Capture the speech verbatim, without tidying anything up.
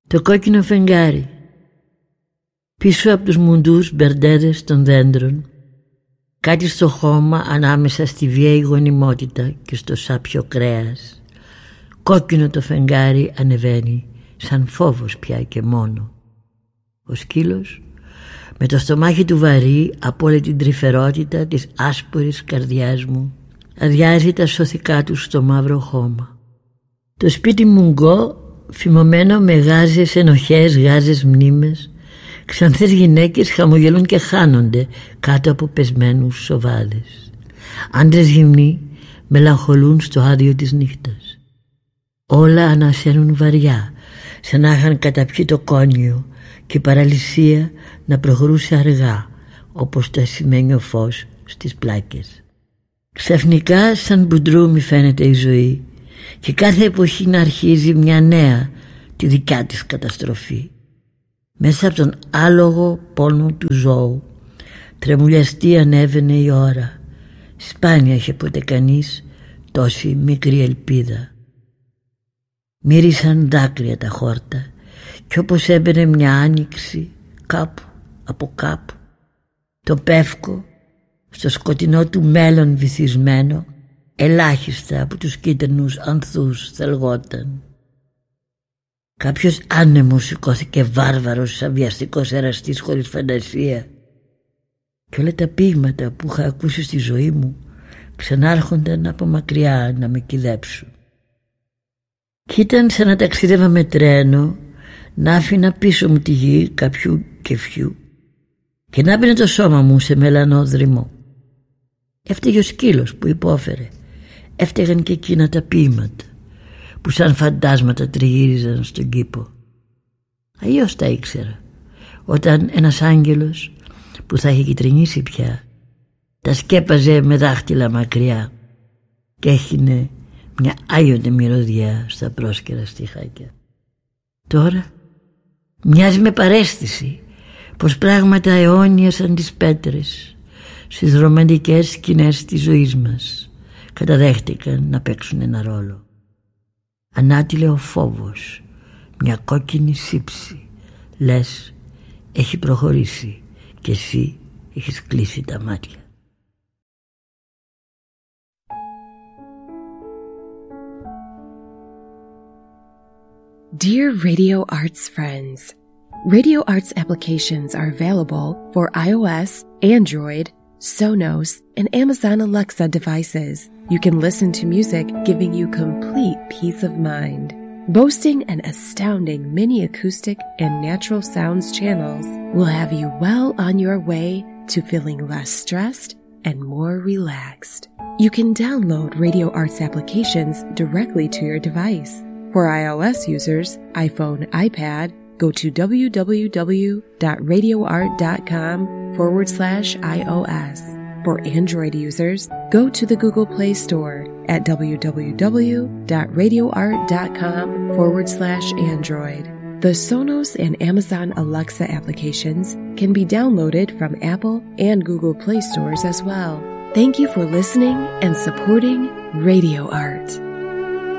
Το κόκκινο φεγγάρι. Πίσω από τους μουντούς μπερντέδες των δέντρων, κάτι στο χώμα ανάμεσα στη βίαιη γονιμότητα και στο σάπιο κρέας, κόκκινο το φεγγάρι ανεβαίνει σαν φόβος πια και μόνο. Ο σκύλος με το στομάχι του βαρύ από όλη την τρυφερότητα της άσπορης καρδιάς μου αδειάζει τα σωθικά του στο μαύρο χώμα. Το σπίτι μουγκό φημωμένο με γάζες ενοχές, γάζες μνήμες, ξανθές γυναίκες χαμογελούν και χάνονται κάτω από πεσμένους σοβάδες. Άντρες γυμνοί μελαγχολούν στο άδειο της νύχτας. Όλα ανασένουν βαριά, σαν να είχαν καταπιεί το κόνιο και η παραλυσία να προχωρούσε αργά, όπως το ασημένιο φως στις πλάκες. Ξαφνικά σαν μπουντρούμι φαίνεται η ζωή και κάθε εποχή να αρχίζει μια νέα, τη δικιά της καταστροφή. Μέσα από τον άλογο πόνο του ζώου τρεμουλιαστή ανέβαινε η ώρα. Σπάνια είχε ποτέ κανείς τόση μικρή ελπίδα. Μύρισαν δάκρυα τα χόρτα κι όπως έμπαινε μια άνοιξη κάπου από κάπου, το πεύκο στο σκοτεινό του μέλλον βυθισμένο ελάχιστα από τους κίτρινους ανθούς θελγόταν. Κάποιος άνεμος σηκώθηκε βάρβαρος σαν βιαστικός εραστής χωρίς φαντασία και όλα τα ποίηματα που είχα ακούσει στη ζωή μου ξανάρχονταν από μακριά να με κυδέψουν. Κι ήταν σαν να ταξίδευα με τρένο, να άφηνα πίσω μου τη γη κάποιου κεφιού και να μπαινε το σώμα μου σε μελανό δρυμό. Έφταιγε ο σκύλος που υπόφερε, έφταιγαν και εκείνα τα ποίηματα που σαν φαντάσματα τριγύριζαν στον κήπο. Αλλιώς τα ήξερα, όταν ένας άγγελος που θα είχε κυτρινήσει πια τα σκέπαζε με δάχτυλα μακριά και έχινε μια άγιοντε μυρωδιά στα πρόσκαιρα στιχάκια. Τώρα μοιάζει με παρέστηση πως πράγματα αιώνια σαν τις πέτρες στις ρομαντικές σκηνές της ζωής μας καταδέχτηκαν να παίξουν ένα ρόλο. Ανάτειλε ο φόβος, μια κόκκινη σύψη, λες έχει προχωρήσει και εσύ έχεις κλείσει τα μάτια. Dear Radio Arts friends, Radio Arts applications are available for iOS, Android, Sonos, and Amazon Alexa devices. You can listen to music giving you complete peace of mind. Boasting an astounding mini acoustic and natural sounds channels will have you well on your way to feeling less stressed and more relaxed. You can download Radio Arts applications directly to your device. For iOS users, iPhone, iPad, go to www.radioart.com forward slash iOS. For Android users, go to the Google Play Store at www.radioart.com forward slash Android. The Sonos and Amazon Alexa applications can be downloaded from Apple and Google Play stores as well. Thank you for listening and supporting Radio Art.